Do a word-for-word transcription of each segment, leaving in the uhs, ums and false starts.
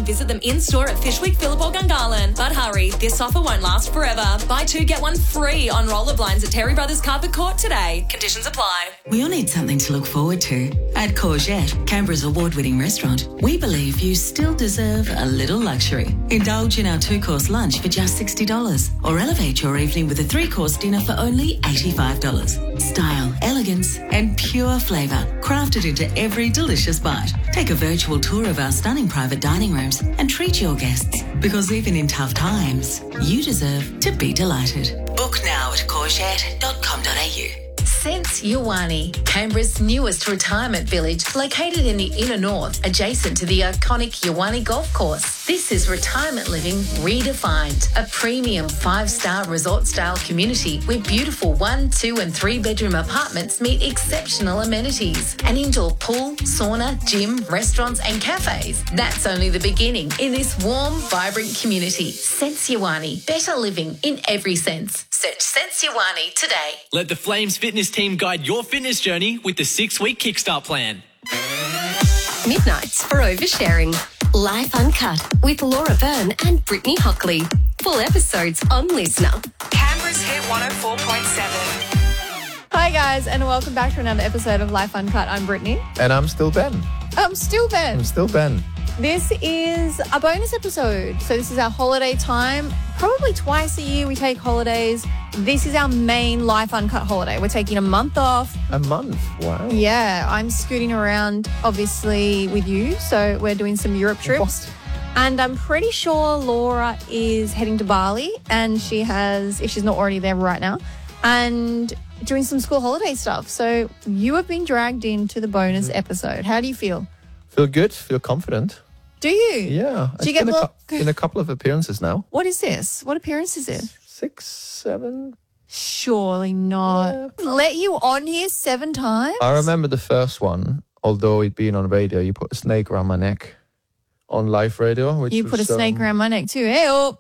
and visit them in-store at Fishwick, Phillip or Gungahlin. But hurry, this offer won't last forever. Buy two, get one free on roller blinds at Terry Brothers Carpet Court today. Conditions apply. We all need something to look forward to. At Courgette, Canberra's award-winning restaurant, we believe you still deserve a little luxury. Indulge in our two-course lunch for just sixty dollars or elevate your evening with a three-course dinner for only eighty-five dollars. Style, elegance and pure flavour crafted into every delicious bite. Take a virtual tour of our stunning private dining rooms and treat your guests, because even in tough times, you deserve to be delighted. Book now at courgette dot com dot a u. Sense Yawani, Canberra's newest retirement village, located in the inner north, adjacent to the iconic Yawani Golf Course. This is retirement living redefined, a premium five-star resort-style community where beautiful one, two and three-bedroom apartments meet exceptional amenities. An indoor pool, sauna, gym, restaurants and cafes. That's only the beginning in this warm, vibrant community. Sense Yawani, better living in every sense. Search Sense Yawani today. Let the Flames Fitness team guide your fitness journey with the six-week Kickstart plan. Midnights for oversharing. Life Uncut with Laura Byrne and Brittany Hockley. Full episodes on Listener. Canberra's Hit one oh four point seven. Hi guys, and welcome back to another episode of Life Uncut. I'm Brittany. And I'm still Ben. I'm still Ben. I'm still Ben. This is a bonus episode. So this is our holiday time. Probably twice a year we take holidays. This is our main Life Uncut holiday. We're taking a month off. A month? Wow. Yeah, I'm scooting around, obviously, with you. So we're doing some Europe trips. What? And I'm pretty sure Laura is heading to Bali, and she has, if she's not already there right now, and doing some school holiday stuff. So you have been dragged into the bonus mm-hmm. episode. How do you feel? Feel good. Feel confident. Do you? Yeah. Do you get been, more... a cu- been a couple of appearances now. What is this? What appearance is it? Six, seven. Surely not. Yeah. Let you on here seven times? I remember the first one, although it being on radio, you put a snake around my neck on live radio. Which you was, put a snake um... around my neck too. Hey, oh.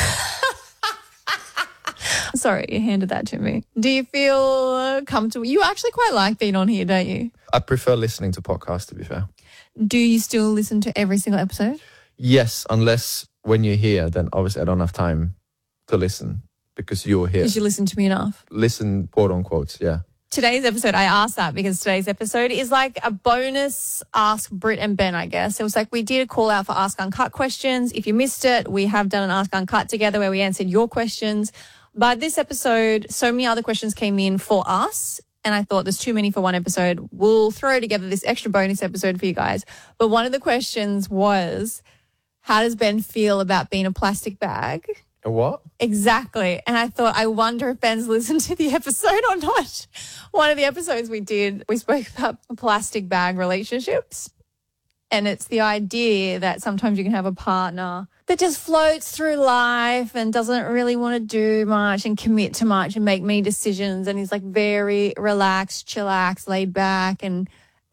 Sorry, you handed that to me. Do you feel comfortable? You actually quite like being on here, don't you? I prefer listening to podcasts, to be fair. Do you still listen to every single episode? Yes, unless when you're here, then obviously I don't have time to listen because you're here. Because you listen to me enough. Listen, quote unquote, yeah. Today's episode, I asked that because today's episode is like a bonus Ask Brit and Ben, I guess. It was like we did a call out for Ask Uncut questions. If you missed it, we have done an Ask Uncut together where we answered your questions. But this episode, so many other questions came in for us. And I thought there's too many for one episode. We'll throw together this extra bonus episode for you guys. But one of the questions was, how does Ben feel about being a plastic bag? A what? Exactly. And I thought, I wonder if Ben's listened to the episode or not. One of the episodes we did, we spoke about plastic bag relationships. And it's the idea that sometimes you can have a partner that just floats through life and doesn't really want to do much and commit to much and make many decisions. And he's like very relaxed, chillax, laid back. And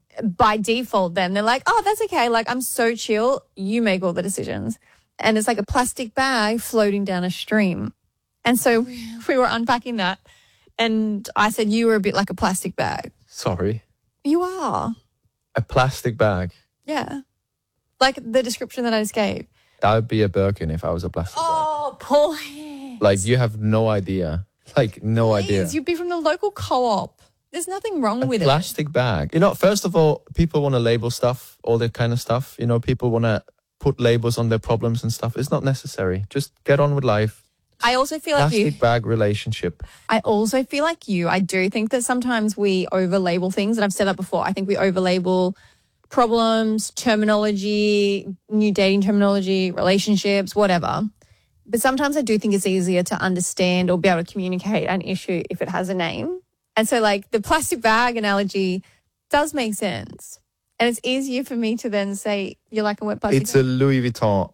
by default, then they're like, oh, that's okay. Like, I'm so chill. You make all the decisions. And it's like a plastic bag floating down a stream. And so we were unpacking that. And I said, you were a bit like a plastic bag. Sorry. You are. A plastic bag? Yeah. Like the description that I just gave. That would be a Birkin if I was a plastic oh, bag. Oh, please. Like, you have no idea. Like, no please, idea. You'd be from the local co-op. There's nothing wrong a with plastic it. Plastic bag. You know, first of all, people want to label stuff, all that kind of stuff. You know, people want to put labels on their problems and stuff. It's not necessary. Just get on with life. I also feel like you. Plastic bag relationship. I also feel like you. I do think that sometimes we over-label things, and I've said that before. I think we over-label problems, terminology, new dating terminology, relationships, whatever. But sometimes I do think it's easier to understand or be able to communicate an issue if it has a name. And so, like, the plastic bag analogy does make sense. And it's easier for me to then say, you're like a wet plastic It's bag. a Louis Vuitton,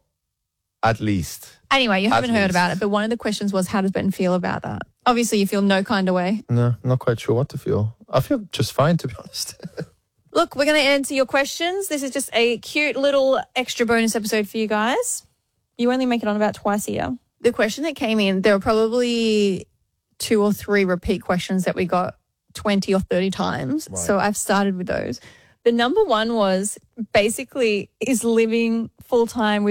at least. Anyway, you haven't at heard least. about it, but one of the questions was, how does Ben feel about that? Obviously, you feel no kind of way. No, not quite sure what to feel. I feel just fine, to be honest. Look, we're going to answer your questions. This is just a cute little extra bonus episode for you guys. You only make it on about twice a year. The question that came in, there were probably two or three repeat questions that we got twenty or thirty times. Right. So I've started with those. The number one was basically, is living full-time with